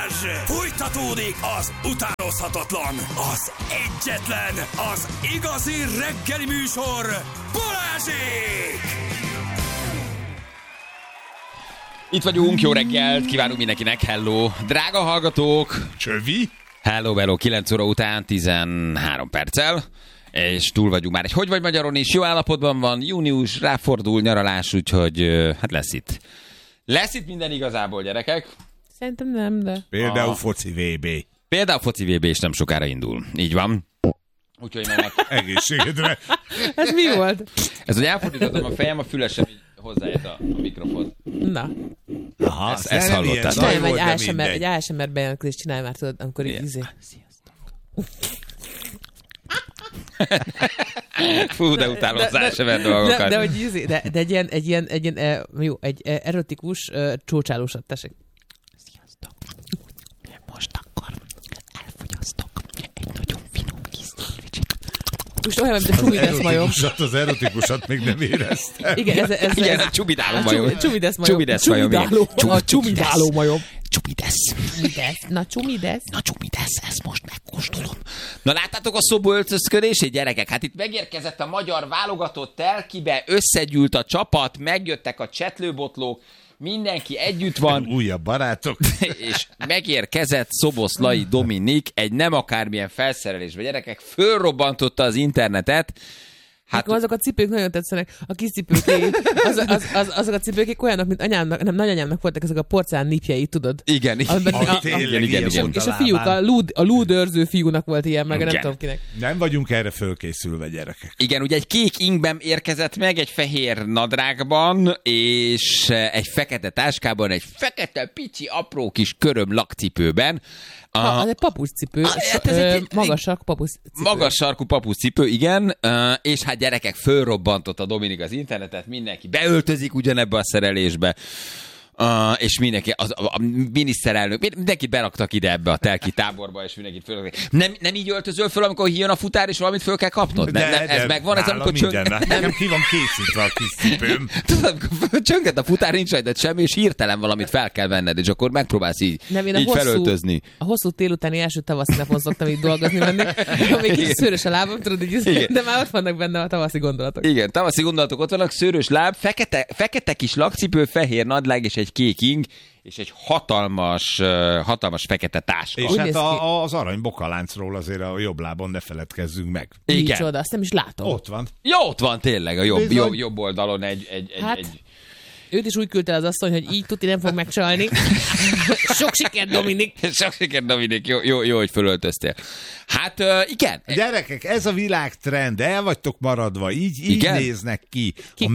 Balázs! Fújtatódik az utánozhatatlan, az egyetlen, az igazi reggeli műsor, Balázsék! Itt vagyunk, jó reggelt, kívánunk mindenkinek, hello! Drága hallgatók! Csövi? Hello, 9 óra után 13 perccel, és túl vagyunk már egy Hogy vagy Magyaron is, jó állapotban van, június, ráfordul, nyaralás, úgyhogy hát lesz itt. Lesz itt minden igazából, gyerekek. Szerintem nem, de... Például foci VB. Például foci VB is nem sokára indul. Így van. Úgyhogy mennek. Egészségedre. Ez mi volt? Ez, hogy elfordítottam a fejem, a fülesem így hozzájött a mikrofon. Na. Aha, ezt hallottad. Csinálj egy ASMR bejelentkezést, csinálj már, tudod, amikor így izé. Fú, de utálom az ASMR dolgokat. De hogy izé, de egy ilyen jó, egy erotikus csócsálósat, tessék. Sziasztok. Most akkor elfogyasztok egy nagyon finom kis szendvicsit. Most olyan, mint a csubidesz majom. Az erotikusat még nem éreztem. Igen, ez a csubidáló majom. Csubidesz majom. A csubidáló majom. Csubidesz. Na csubidesz, ezt most megkóstolom. Na láttátok a szoböltözködését, gyerekek? Hát itt megérkezett a magyar válogatott telkibe, összegyűlt a csapat, megjöttek a csetlőbotlók, mindenki együtt van. Újabb barátok. És megérkezett Szoboszlai Dominik egy nem akármilyen felszerelésbe. Gyerekek, fölrobbantotta az internetet. Hát azok a cipők nagyon tetszenek, a kis cipőkék, azok a cipőkék olyanok, mint anyámnak, nem nagyanyámnak voltak ezek a porcelán nipjei, tudod? Igen. Igen. És a fiúk, a lúdőrző fiúnak volt ilyen, meg nem tudom kinek. Nem vagyunk erre fölkészülve, gyerekek. Igen, ugye egy kék ingben érkezett meg, egy fehér nadrágban, és egy fekete táskában, egy fekete, pici, apró kis köröm lakcipőben. Az egy papucscipő, magas sarkú papucscipő. Magas sarkú papucscipő, igen, és hát gyerekek, fölrobbantott a Dominik az internetet, mindenki beöltözik ugyanebbe a szerelésbe, és mindenki, a miniszterelnök, mindenkit beraktak ide ebbe a telki táborba, és mindenkit fölraktak. Nem így öltözöl föl, amikor jön a futár, és valamit föl kell kapnod? Ez megvan, ez amikor nekem ki van készítve a kis cipőm. Tudod, amikor csönget a futár, nincs rajtad semmi, és hirtelen valamit fel kell venned, és akkor megpróbálsz így felöltözni. A hosszú télutáni első tavaszi napon szoktam így dolgozni menni, amíg kis szőrös a lábam, tudod, így, de már ott vannak benne a tavaszi gondolatok. Igen, tavaszi gondolatok ott vannak, szőrös láb, fekete kis lakcipő, fehér nadrág, és egy kék ing, és egy hatalmas fekete táska. És hát az arany bokaláncról azért a jobb lábon ne feledkezzünk meg. Igen. Micsoda, azt nem is látom. Ott van. Jó, ott van tényleg, a jobb oldalon egy... Őt is úgy küldte az asszony, hogy így tuti nem fog megcsalni. Sok sikert, Dominik! Sok sikert, Dominik. Jó, hogy fölöltöztél. Hát igen. Gyerekek, ez a világtrend, el vagytok maradva, így néznek ki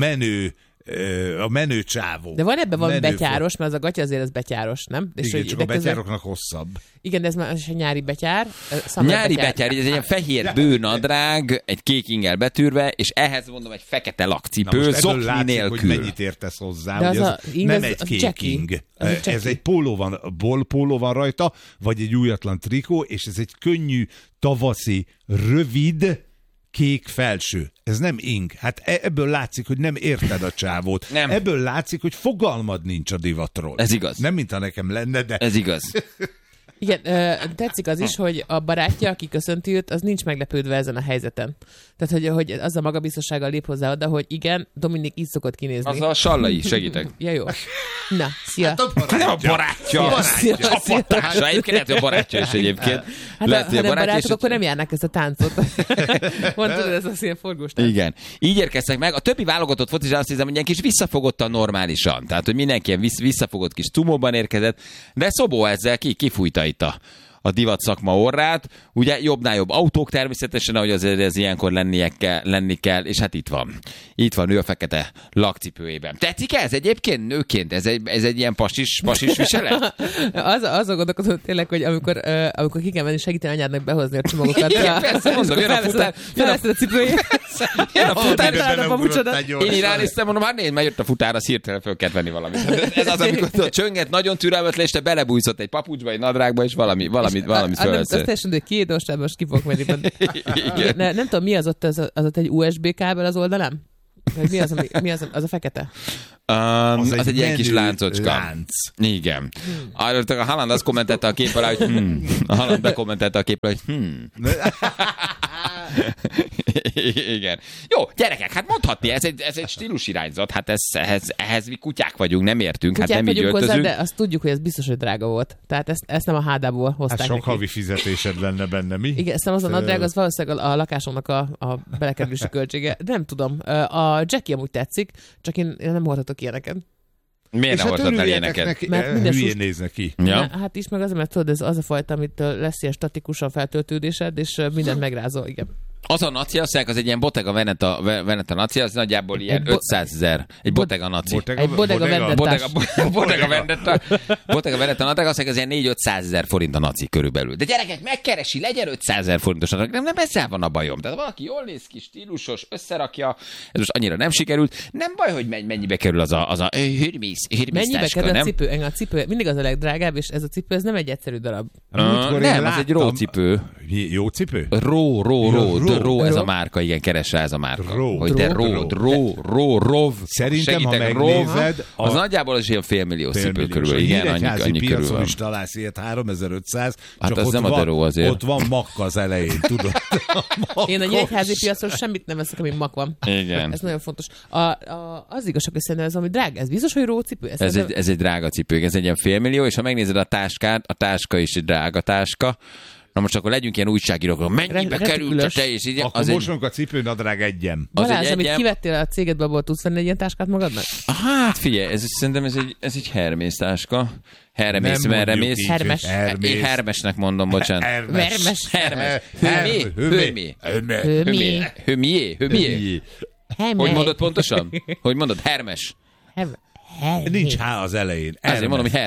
a menő csávó. De van ebben valami betyáros, mert az a gatya azért az betyáros, nem? És igen, csak a betyároknak hosszabb. Igen, de ez már egy nyári betyár. Nyári betyár, ez egy ilyen fehér bőrnadrág, egy kék ingel betűrve, és ehhez mondom egy fekete lakcipő, zokni nélkül. Hogy mennyit értesz hozzá, hogy ez nem egy kék ing. Ez egy póló van rajta, vagy egy újatlan trikó, és ez egy könnyű, tavaszi, rövid, kék felső. Ez nem ing. Hát ebből látszik, hogy nem érted a csávót. Nem. Ebből látszik, hogy fogalmad nincs a divatról. Ez igaz. Nem, mintha nekem lenne, de... Ez igaz. Igen, tetszik az is, hogy a barátja, aki köszönti őt, az nincs meglepődve ezen a helyzeten. Tehát, hogy az a magabiztossággal lép hozzá oda, hogy igen, Dominik így szokott kinézni. Az a Sallai, segítek. Ja, jó. Na, szia. Hát a barátja. Csapattársa. Egyébként lehet, hogy a barátja is egyébként. Hát lehet, ha nem barátok, akkor nem járnak ezt a táncot. Van, tudod, ez az ilyen forgós tánc. Igen. Így érkeztek meg. A többi válogatott focis, azt hiszem, hogy ilyen kis visszafogottan normálisan. Tehát, hogy mindenki ilyen visszafogott kis cumóban érkezett. De Szobó ezzel kifújta itt a divat szakma orrát. Ugye jobbnál jobb autók természetesen, ahogy azért ez ilyenkor lenni kell, és hát itt van. Itt van ő a fekete lakcipőjében. Tetszik ez egyébként nőként? Ez egy ilyen pasis viselet? Azon gondolkodom tényleg, hogy amikor ki kell menni segíteni anyádnak behozni a csomagokat. Igen, persze, mondom, jön a futár. Felveszed a cipőjét. Jön a futár, Én így ránéztem, mondom, hát nézd, mert jött a futár, az hirtelen föl kellett venni valamit. Ez az, amikor a csönget nagyon türelmetlen, és te belebújszott egy papucsba, egy nadrágba, és valami fölveszed. Azt teljesen, hogy két most ki fog menni. Nem tudom, mi az ott egy USB kábel az oldalán? Mi az a fekete? Az egy ilyen kis láncocska. Lánc. Igen. A Haaland azt kommentelte a kép alá, hogy A Haaland bekommentelte a kép alá, hogy Igen. Jó, gyerekek, hát mondhatni, ez egy stílusirányzat, hát ehhez mi kutyák vagyunk, nem értünk, kutyák hát nem így öltözünk. Hozzá, de azt tudjuk, hogy ez biztos, hogy drága volt. Tehát ezt nem a hádából hozták Hát sok neki. havi fizetésed lenne benne, mi? Igen, aztán az a nadrág, az valószínűleg a lakásomnak a belekerülési költsége. Nem tudom. A Jackie amúgy tetszik, csak én nem hordhatok ilyeneket. Miért nem hordhatnál ilyeneket? Mert hülyén néznek ki. Ja. Hát is meg azért, mert tudod, ez az a fajta, amit lesz ilyen statikusan feltöltődésed, és mindent megrázol, igen. Az a naci, az egy ilyen Bottega Veneta naci, az nagyjából ilyen 500 000. Egy Bottega naci. Bottega Veneta naci, az ilyen 400-500 000 forint a naci körülbelül. De gyerekek, megkeresi, legyen 500 000 forintos. Nem ezzel van a bajom. Tehát valaki jól néz ki, stílusos, összerakja, ez most annyira nem sikerült. Nem baj, hogy mennyibe kerül az a Hermes mennyibe táska, kerül nem? a cipő? A cipő mindig az a legdrágább, és ez a cipő, ez nem egy egyszerű darab. Nem, ez egy rócipő. Jó cipő? Ró, ez a márka, igen, keres rá ez a márka. Hogy te rov. Szerintem, ha megnézed... Az nagyjából az ilyen $500,000 cipő körül. Igen, annyi körül van. is találsz ilyet 3500, hát csak az ott nem van, a deró azért. Ott van makka az elején, tudod? Én a nyíregyházi piacon semmit nem veszek, ami mak van. Igen. Ez nagyon fontos. Az igazság, hogy szerintem ez ami drága. Ez biztos, hogy rócipő? Ez egy drága cipő, ez egy ilyen $500,000, és ha megnézed a táskát, a táska is egy drága táska. Na most akkor legyünk ilyen újságírók, mennyibe került a te és így. Akkor mosunk a cipőnadrág egyem. Balázs, amit kivettél a cégedből, abból tudsz venni egy ilyen táskát magadnak? Hát figyelj, szerintem ez egy Hermes táska. Hermes. Hermesnek mondom, bocsánat. Hermes. Hőmié. Hogy mondod pontosan? Hogy mondod? Hermes. Nincs H az elején. Ezért mondom, hogy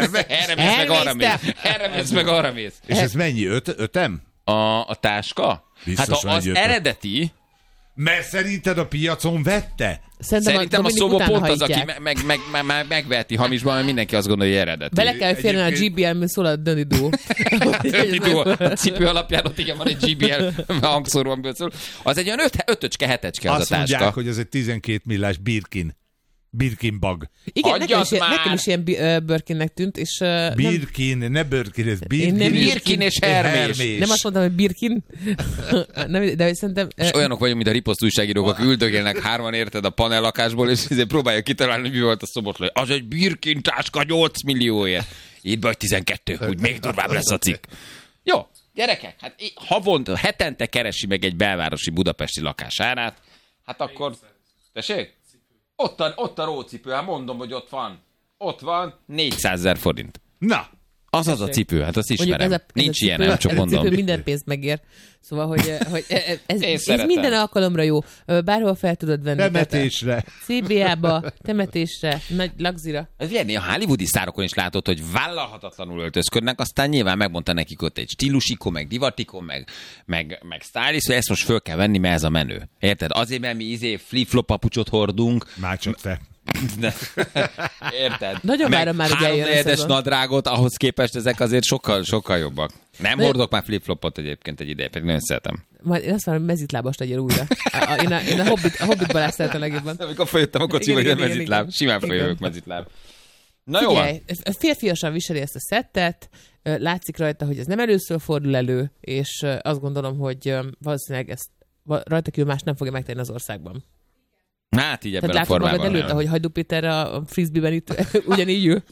Hermes meg arra mész. És ez mennyi? Ötem? A táska? Biztos hát az eredeti... Mert szerinted a piacon vette? Szerintem a szóba pont az, aki megveheti hamisban, mert mindenki azt gondolja, hogy eredeti. Bele kell férni a GBL-mű szól a Döni Duo. A cipő alapján ott igen van egy GBL hangszóró, amiből szól. Az egy olyan 5-öcske, 7-ecske az a táska. Azt mondják, hogy ez egy 12 millás Birkin bag. Igen, nekem is ilyen Birkinnek tűnt, és... Birkin, ne Birkin, ez Birkin. Birkin és Hermés. Nem azt mondtam, hogy Birkin, de szerintem... És olyanok vagyunk, mint a riposzt újságírók, akik üldögélnek hárman, érted, a panellakásból, és ezért próbálja kitalálni, mi volt a szobotlai. Az egy Birkin táska 8 millióért. Itt vagy 12, úgy még durvább lesz a cikk. Jó, gyerekek, hát hetente keresi meg egy belvárosi budapesti lakásárát, hát akkor... Tessék? Ott a rócipő, hát mondom, hogy ott van 400 000 forint. Na! Az a cipő, hát azt ismerem. Nincs ilyen, nem csak mondom. Ez a cipő minden pénzt megér. Szóval, hogy ez minden alkalomra jó. Bárhol fel tudod venni. Temetésre. CBA-ba, temetésre, nagy lagzira. Ez ilyen, a hollywoodi sztárokon is látod, hogy vállalhatatlanul öltözködnek, aztán nyilván megmondta nekik ott egy stílusikon, meg divatikon, meg stylist, hogy ezt most föl kell venni, mert ez a menő. Érted? Azért, mert mi flip-flop papucsot hordunk. Már csak te. Érted? Nagyon várom már, hogy eljön a nadrágot, ahhoz képest ezek azért sokkal jobbak. Nem hordok már flip-flopot egyébként egy ideje, pedig nagyon szeretem. Majd én azt mondom, hogy mezitlábas legyél újra. Én a Hobbit Balázs szeretem legjobban. Amikor feljöttem a kocsiba, hogy nem mezitláb. Simán feljövök mezitláb. Na jó van. Férfiasan viseli ezt a szettet, látszik rajta, hogy ez nem először fordul elő, és azt gondolom, hogy valószínűleg ezt rajta kívül más nem fogja megtenni az országban. Hát így ebben a formában. Tehát előtt, ahogy Hajdú Péter a frisbee-ben itt ugyanígy ül.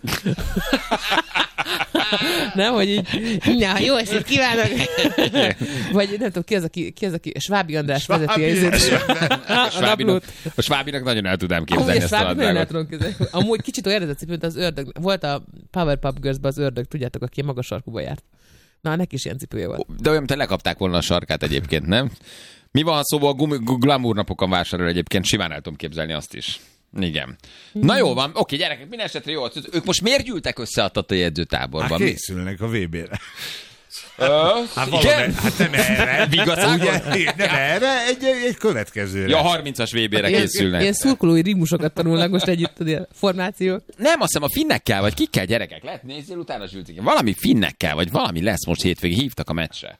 Nem, hogy így, na, jó estét kívánok! Vagy nem tudom, ki az, aki Svábi András vezeti a naplót. A Svábinak nagyon el tudám képzelni ezt a nadrágot. Amúgy kicsit olyan eredeti, mint az ördög. Volt a Powerpuff Girls-ben az ördög, tudjátok, aki magas sarkúba járt. Na, neki is ilyen cipője volt. De olyan, mint lekapták volna a sarkát egyébként, nem? Mi van, ha szóval glamour napokon vásárol egyébként, simán el tudom képzelni azt is. Igen. Na jó van, oké, gyerekek, minden esetre jó. Ők most miért gyűltek össze a tatai edzőtáborban? Hát készülnek a VB-re. Igen? Hát nem erre. Nem erre, egy következőre. Ja, 30-as VB-re készülnek. Ilyen szurkolói ritmusokat tanulnak most együtt a formációk. Nem, azt hiszem a finnekkel, vagy kikkel, gyerekek? Lehet nézzél, utána zsültik. Valami finnekkel, vagy valami lesz most hétvégén, hívtak a meccsre.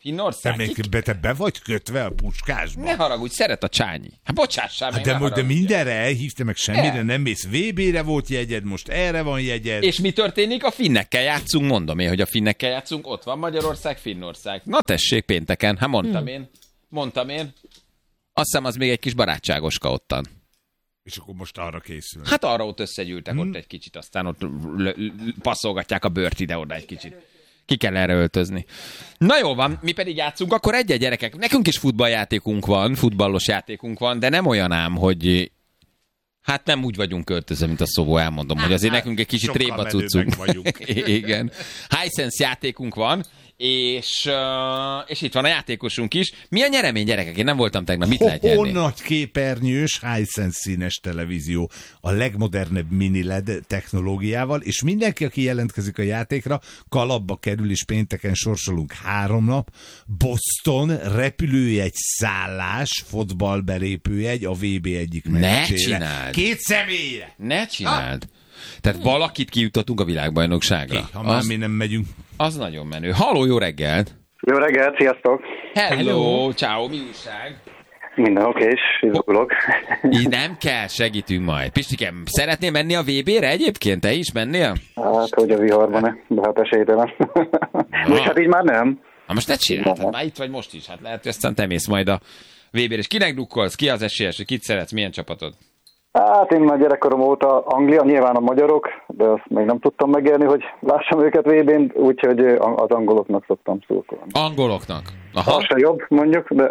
Finnország? Te be vagy kötve a puskásba? Ne haragudj, szeret a Csányi. Hát bocsássál meg, de mindenre elhívta, meg semmire nem mész. VB-re volt jegyed, most erre van jegyed. És mi történik? A finnekkel játszunk, mondom én, hogy a finnekkel játszunk. Ott van Magyarország, Finnország. Na tessék, pénteken. Hát mondtam én. Azt hiszem, az még egy kis barátságoska ottan. És akkor most arra készül. Hát arra ott összegyűltek ott egy kicsit, aztán ott passzolgatják a bőrt ide-oda egy kicsit. Ki kell erre öltözni. Na jó van, mi pedig játszunk, akkor egy gyerekek. Nekünk is futballos játékunk van, de nem olyan ám, hogy hát nem úgy vagyunk költözve, mint a Szobó, elmondom, hogy azért nekünk egy kicsit tréba cuccunk. Igen. Hisense játékunk van, és itt van a játékosunk is. Mi a nyeremény, gyerekek? Én nem voltam tegnap. Mit lehet nyerni? Nagy képernyős Hisense színes televízió a legmodernebb mini LED technológiával, és mindenki, aki jelentkezik a játékra, kalapba kerül, és pénteken sorsolunk 3 nap. Boston repülőjegy, szállás, fotballbelépőjegy, a VB egyik meccsére. Ne csináld! 2 személyre! Ne csináld! Tehát valakit kijutatunk a világbajnokságra. Ha már mi nem megyünk. Az nagyon menő. Halló, jó reggelt! Jó reggelt, sziasztok! Hello, ciao, mi újság? Minden oké, és izgulok. Így nem kell, segítünk majd. Pistikem, szeretnél menni a VB-re egyébként? Te is mennél? Hát, hogy a viharban-e, de hát esélytelen. És hát így már nem. Na most ne csinálj, hát már itt vagy most is. Hát lehet, hogy aztán te mész majd a VB-re. És kinek drukkolsz? Ki az esélyes? Kit szeretsz? Milyen csapatod? Hát én már gyerekkorom óta Anglia, nyilván a magyarok, de azt még nem tudtam megérni, hogy lássam őket VB-n, úgyhogy az angoloknak szoktam szurkolni. Angoloknak? Aha. Az se jobb, mondjuk, de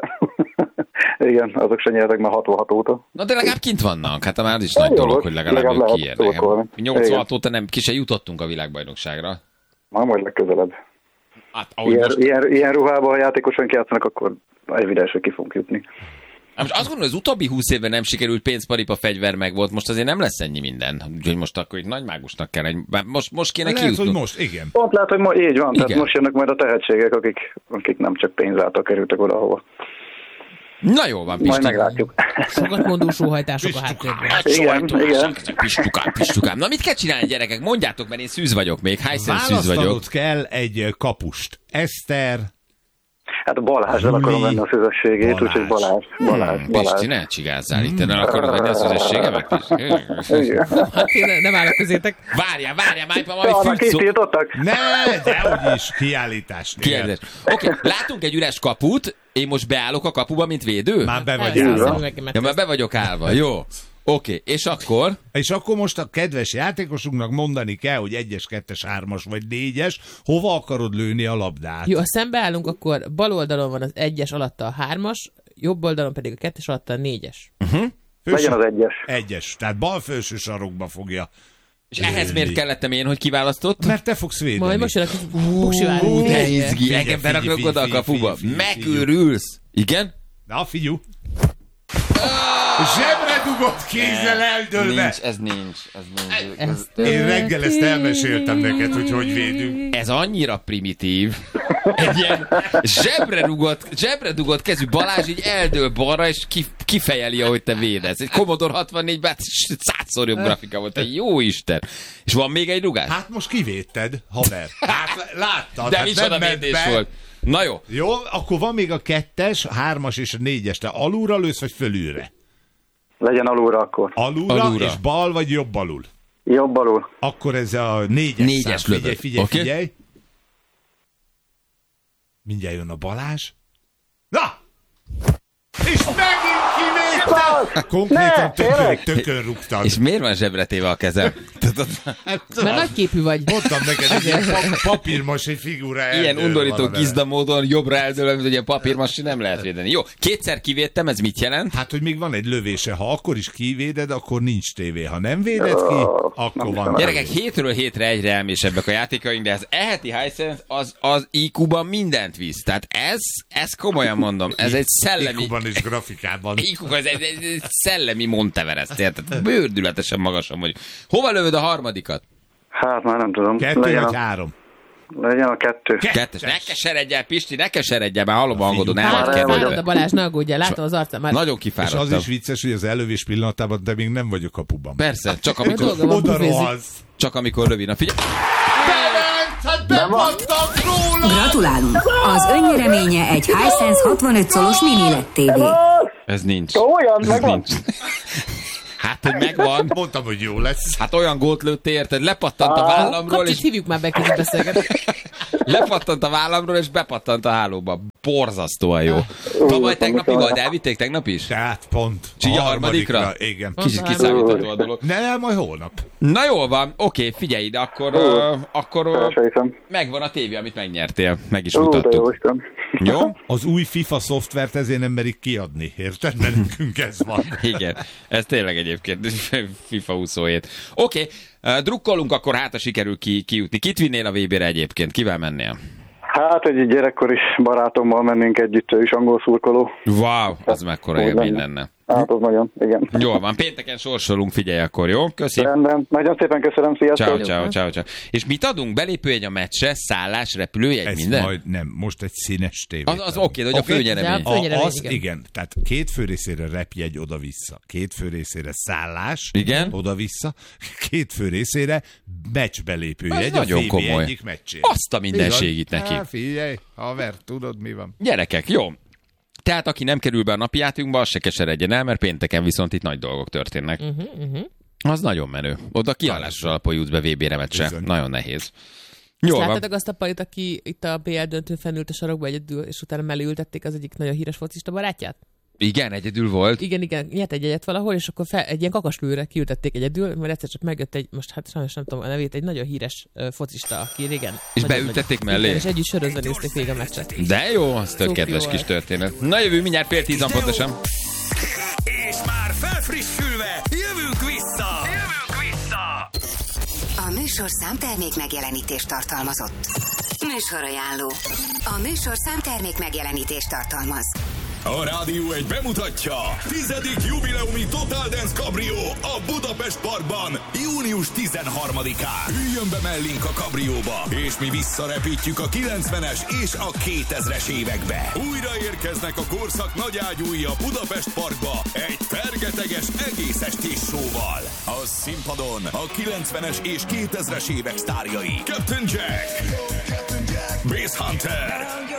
igen, azok se nyertek már 66 óta. Na de legalább kint vannak, hát már az is nagy dolog, hogy legalább ők kiérnek. 86 óta nem, ki se jutottunk a világbajnokságra. Már majd legközelebb. Hát, ilyen ruhában, ha játékosok játszanak, akkor evidens, hogy ki fogunk jutni. Most azt gondolom, hogy az utóbbi 20 évben nem sikerült, pénzparipa, fegyver meg volt, most azért nem lesz ennyi minden. Úgyhogy most akkor egy nagy mágusnak kell, most kéne kijutnunk. Lehet, hogy most, igen. Pont lehet, hogy így van, igen. Tehát most jönnek majd a tehetségek, akik nem csak pénz által kerültek oda, ahova. Na jó van, Pisti. Majd meglátjuk. Sokat sóhajtások a háttérben. Igen. Pistukám. Na mit kell csinálni, gyerekek? Mondjátok, mert én szűz vagyok még. Hisense szűz vagyok. Választanod kell egy kapust. Eszter. Hát a Balázsral akarom venni a szüzességét, úgyhogy Balázs. Pisti, ne csigázzál itt, nem akarod venni a szüzességemet? Hát én nem állok közétek. Várjál, majd tiltottak? Ne, dehogy is, kiállítás. Oké, látunk egy üres kaput, én most beállok a kapuba, mint védő? Már be vagy állva. Ja, már be vagyok állva, jó. Oké, és akkor? És akkor most a kedves játékosunknak mondani kell, hogy 1-es, 2-es, 3-as vagy 4-es, hova akarod lőni a labdát? Jó, ha szembeállunk, akkor bal oldalon van az 1-es, alatta a 3-as, jobb oldalon pedig a 2-es, alatta a 4-es. Legyen az 1-es. 1-es, tehát bal felső sarokba fogja. És ehhez miért kellettem én, hogy kiválasztott? Mert te fogsz védeni. Majd most jön a kis buksiváló. De izgi, engem beraknak oda a kapuba. Megőrülsz. Igen? Na, figyelj. Zsebre dugott kézzel eldőlve. Ez nincs. Én reggel ezt elmeséltem neked, hogy védünk. Ez annyira primitív. Egy ilyen zsebre dugott kezű Balázs így eldől balra, és kifejeli, ahogy te védesz. Egy Commodore 64-ben 100-szor jobb grafika volt. Te jó Isten. És van még egy rugás? Hát most kivédted, haver. Hát láttad. De micsoda védés volt. Na jó. Jó, akkor van még a 2-es, a 3-as és a 4-es. Te alulra lősz, vagy fölülre? Legyen alulra akkor. Alulra, és bal vagy jobb alul? Jobb alul. Akkor ez a 4-es szám. Figyelj. Mindjárt jön a Balázs. Na! És megint kivédtem! Konkrétan tökön rúgtad. És miért van zsebretéve a kezem? Mert nagyképű vagy. Mondtam neked, hogy egy papírmasi figura ilyen undorító gizda módon jobbra eldőlve, mint hogy a papírmasi nem lehet védeni. Jó, 2-szer kivédtem, ez mit jelent? Hát, hogy még van egy lövése. Ha akkor is kivéded, akkor nincs tévé. Ha nem véded ki, akkor van. Gyerekek, hétről hétre egyre elmésebbek a játékaink, de az eheti Hisense az IQ-ban mindent visz. Tehát ez komolyan mondom, ez egy szellemi... IQ-ban és grafikában. IQ-ban, ez egy szellemi Monteverest, érted? Bőrdületesen magasan vagy. Hova lövöd a harmadikat? Hát már nem tudom. 2 vagy 3? Legyen a 2. 2-es. Ne keseredjel, Pisti, ne keseredjel, már hallom a hangodon, el vagy kedvelve. kedvelve. A Balázs, ne aggódjál, látom az arcán már. Nagyon kifáradtam. És az is vicces, hogy az elővés pillanatában, de még nem vagyok kapuban. Persze, csak amikor... Oda rohasz. Csak amikor lövi. Na figyelj! Lemondtak róla! Gratulálunk! Az önnyereménye egy Hisense 65 szolos mini LED TV. Ez nincs. Olyan, megvan? Nincs. Hát, hogy megvan. Mondtam, hogy jó lesz. Hát olyan gólt lőtt érted, lepattant a vállamról, Kapcsit, hívjuk már be, kicsit beszélgetni. lepattant a vállamról, és bepattant a hálóba. Borzasztóan jó. Tavaly tegnap mi volt? Elvitték tegnap is? Tehát pont. Csígy a harmadikra? Igen. Kicsit kiszámítható a dolog. Nem, majd holnap. Na jól van, oké, figyelj ide, akkor megvan a tévé, amit megnyertél. Meg is mutattuk. Jó? Az új FIFA szoftvert ezért nem merik kiadni, érted? Mert nekünk ez van. Igen, ez tényleg egyébként FIFA 27. Oké, drukkolunk, akkor hát, ha sikerül kijutni. Kit vinnél a VB-re egyébként? Kivel mennél? Hát egy gyerekkori barátommal mennénk együtt, ő is angol szurkoló. Wow, az mekkora élmény lenne. Hát az nagyon, igen. Jól van, pénteken sorsolunk, figyelj akkor, jó? Köszi. Rendben, nagyon szépen köszönöm, sziasztok. Ciao. És mit adunk? Belépőjegy a meccsre, szállás, repülőjegy, ez minden? Majd nem, most egy színes tévét. Az oké, hogy a főnyeremény. Igen, tehát 2 fő részére repjegy oda-vissza, 2 fő részére szállás, igen? Oda-vissza, 2 fő részére meccsbelépőjegy, a VB komoly. Egyik meccsén. Azt a mindenségit neki. Figyelj, haver, tudod mi van. Gyerekek, jó. Tehát aki nem kerül be a napi játékunkba, az se keseredjen el, mert pénteken viszont itt nagy dolgok történnek. Az nagyon menő. Oda kiállásos alapon jutsz be VB-re meccsre. Nagyon nehéz. Jól van. Láttátok azt a palit, aki itt a BL döntőn fennült a sarokba egyedül, és utána mellé ültették az egyik nagyon híres focista barátját? Igen, egyedül volt. Igen, nyert egy egyet valahol, és akkor egy ilyen kakaslőre kiültették egyedül, mert egyszer csak megjött egy, most hát sajnos nem tudom a nevét, egy nagyon híres focista, aki régen. És beültették mellé? Igen, és együtt sörözve nézték végig a meccset. De jó, az tök kedves kis történet. Na jövő mindjárt fél 10 pontosan. És már felfrissülve, jövünk vissza! A műsor számtermék megjelenítést tartalmazott. Műsorajánló. A műsor számtermék megjelenítést tartalmaz. A Rádió 1 bemutatja 10. jubileumi Total Dance Cabrio a Budapest Parkban június 13-án. Üljön be mellénk a kabrióba, és mi visszarepítjük a 90-es és a 2000-es évekbe. Újra érkeznek a korszak nagyágyúi a Budapest Parkba egy fergeteges egész estés showval. A színpadon a 90-es és 2000-es évek sztárjai Captain Jack, Bass Hunter,